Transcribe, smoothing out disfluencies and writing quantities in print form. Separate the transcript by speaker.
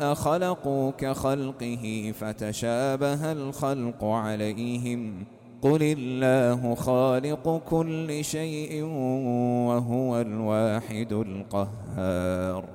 Speaker 1: أخلقوا كخلقه فتشابه الخلق عليهم قل الله خالق كل شيء وهو الواحد القهار.